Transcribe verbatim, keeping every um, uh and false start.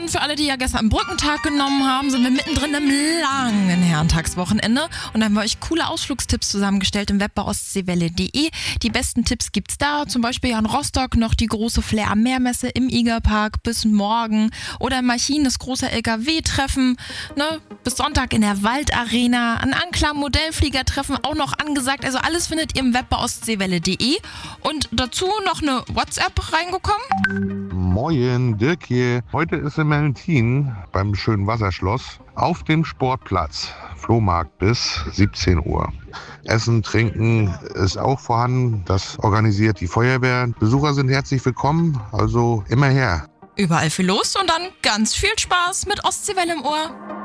Und für alle, die ja gestern am Brückentag genommen haben, sind wir mittendrin im langen Herrentagswochenende. Und dann haben wir euch coole Ausflugstipps zusammengestellt im Web bei ostseewelle punkt de. Die besten Tipps gibt's da. Zum Beispiel ja in Rostock noch die große Flair am Meermesse im Igerpark bis morgen. Oder in Malchin das große L K W-Treffen. Ne? Bis Sonntag in der Waldarena. Ein Anklam-Modellflieger-Treffen auch noch angesagt. Also alles findet ihr im Web bei ostseewelle punkt de. Und dazu noch eine WhatsApp reingekommen. Moin, Dirk hier. Heute ist in Mellentin beim schönen Wasserschloss auf dem Sportplatz Flohmarkt bis siebzehn Uhr. Essen, Trinken ist auch vorhanden. Das organisiert die Feuerwehr. Besucher sind herzlich willkommen, also immer her. Überall viel los und dann ganz viel Spaß mit Ostseewelle im Ohr.